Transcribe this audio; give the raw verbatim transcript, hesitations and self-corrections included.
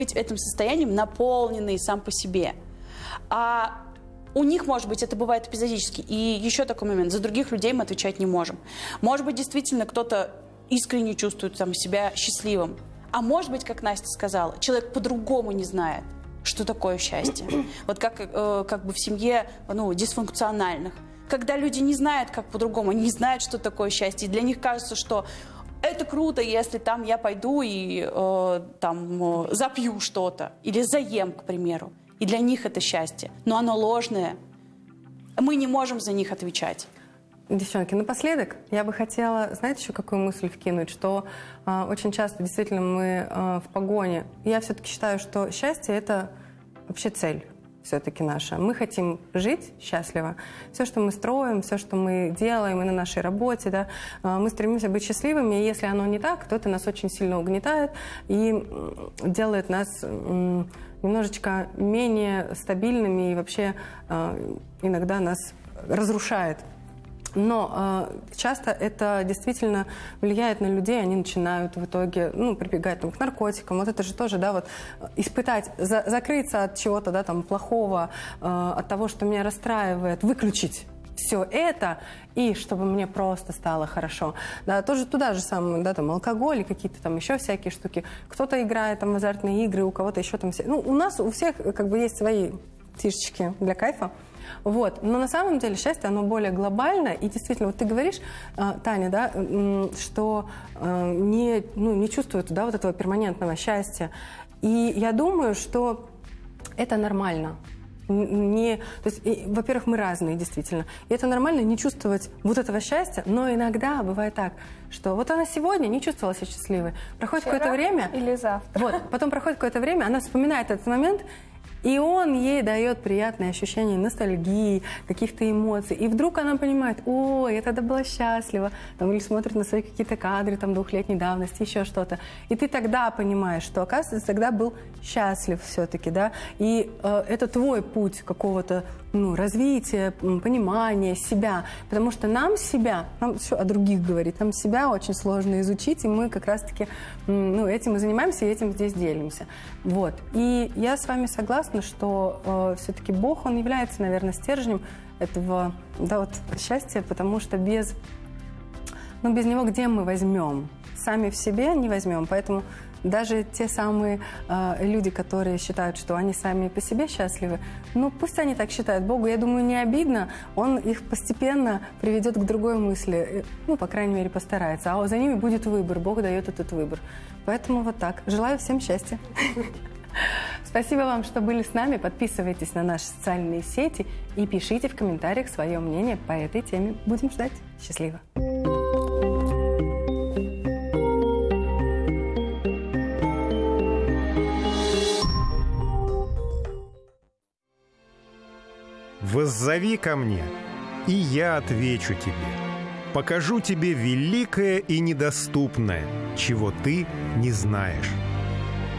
быть этим состоянием наполненный сам по себе. А у них, может быть, это бывает эпизодически. И еще такой момент. За других людей мы отвечать не можем. Может быть, действительно кто-то искренне чувствует там, себя счастливым. А может быть, как Настя сказала, человек по-другому не знает, что такое счастье. Вот как, э, как бы в семье ну, дисфункциональных. Когда люди не знают, как по-другому, они не знают, что такое счастье. И для них кажется, что это круто, если там я пойду и э, там, э, запью что-то. Или заем, к примеру. И для них это счастье. Но оно ложное. Мы не можем за них отвечать. Девчонки, напоследок я бы хотела, знаете, еще какую мысль вкинуть, что э, очень часто действительно мы э, в погоне. Я все-таки считаю, что счастье – это вообще цель все-таки наша. Мы хотим жить счастливо. Все, что мы строим, все, что мы делаем и на нашей работе, да, э, мы стремимся быть счастливыми, и если оно не так, то это нас очень сильно угнетает и делает нас э, немножечко менее стабильными и вообще э, иногда нас разрушает. Но э, часто это действительно влияет на людей, они начинают в итоге ну, прибегать там, к наркотикам. Вот это же тоже, да, вот испытать, за, закрыться от чего-то, да, там, плохого, э, от того, что меня расстраивает, выключить все это, и чтобы мне просто стало хорошо. Да, тоже туда же самое, да, там, алкоголь и какие-то там еще всякие штуки. Кто-то играет там в азартные игры, у кого-то еще там... Все... Ну, у нас у всех как бы есть свои фишечки для кайфа. Вот. Но на самом деле счастье, оно более глобально. И действительно, вот ты говоришь, Таня, да, что не, ну, не чувствуют, да, вот этого перманентного счастья. И я думаю, что это нормально. Не, то есть, и, во-первых, мы разные, действительно. И это нормально не чувствовать вот этого счастья, но иногда бывает так, что вот она сегодня не чувствовала себя счастливой. Проходит какое-то время... Или завтра. Вот, потом проходит какое-то время, она вспоминает этот момент, и он ей дает приятное ощущение ностальгии, каких-то эмоций. И вдруг она понимает, ой, я тогда была счастлива. Там, или смотрит на свои какие-то кадры там, двухлетней давности, еще что-то. И ты тогда понимаешь, что, оказывается, тогда был счастлив все-таки, да. И э, это твой путь какого-то ну, развития, понимания себя. Потому что нам себя, нам еще о других говорить, нам себя очень сложно изучить, и мы как раз-таки ну, этим и занимаемся, и этим здесь делимся. Вот. И я с вами согласна, что э, все-таки Бог, Он является, наверное, стержнем этого да, вот, счастья, потому что без, ну, без Него где мы возьмем? Сами в себе не возьмем, поэтому даже те самые э, люди, которые считают, что они сами по себе счастливы, ну пусть они так считают. Богу, я думаю, не обидно, Он их постепенно приведет к другой мысли, ну, по крайней мере, постарается, а за ними будет выбор, Бог дает этот выбор. Поэтому вот так. Желаю всем счастья. Спасибо вам, что были с нами. Подписывайтесь на наши социальные сети и пишите в комментариях свое мнение по этой теме. Будем ждать. Счастливо. «Воззови ко мне, и я отвечу тебе. Покажу тебе великое и недоступное, чего ты не знаешь».